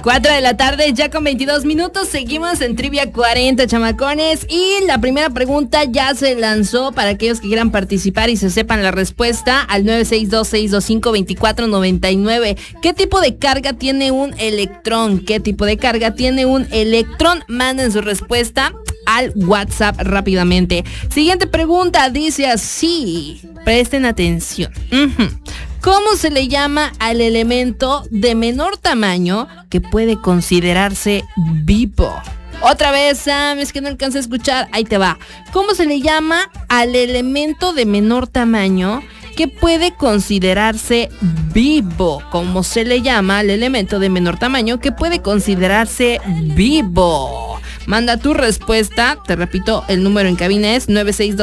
4 de la tarde, ya con 22 minutos, seguimos en Trivia 40, chamacones. Y la primera pregunta ya se lanzó para aquellos que quieran participar y se sepan la respuesta al 962-625-2499. ¿Qué tipo de carga tiene un electrón? ¿Qué tipo de carga tiene un electrón? Manden su respuesta al WhatsApp rápidamente. Siguiente pregunta, dice así. Presten atención. ¿Cómo se le llama al elemento de menor tamaño que puede considerarse vivo? Otra vez, Sam, es que no alcancé a escuchar. Ahí te va. ¿Cómo se le llama al elemento de menor tamaño que puede considerarse vivo? ¿Cómo se le llama al elemento de menor tamaño que puede considerarse vivo? Manda tu respuesta, te repito, el número en cabina es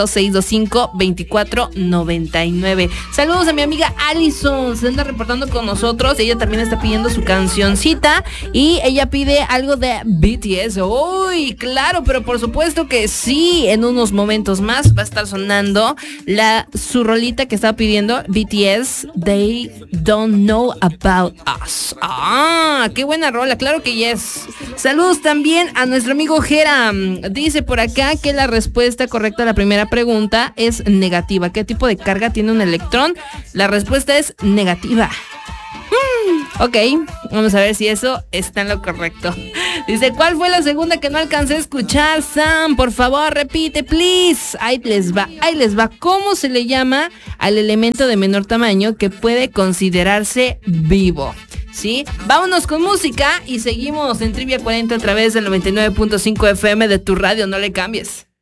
962-625-2499. Saludos a mi amiga Allison, se anda reportando con nosotros, ella también está pidiendo su cancioncita y ella pide algo de BTS. Uy, claro, pero por supuesto que sí, en unos momentos más va a estar sonando su rolita que está pidiendo BTS, They Don't Know About Us. Ah, qué buena rola, claro que yes. Saludos también a nuestro amigo Jera. Dice por acá que la respuesta correcta a la primera pregunta es negativa. ¿Qué tipo de carga tiene un electrón? La respuesta es negativa. Ok, vamos a ver si eso está en lo correcto. Dice, ¿cuál fue la segunda que no alcancé a escuchar, Sam? Por favor, repite, please. Ahí les va. ¿Cómo se le llama al elemento de menor tamaño que puede considerarse vivo? ¿Sí? Vámonos con música y seguimos en Trivia 40 a través del 99.5 FM de tu radio. No le cambies.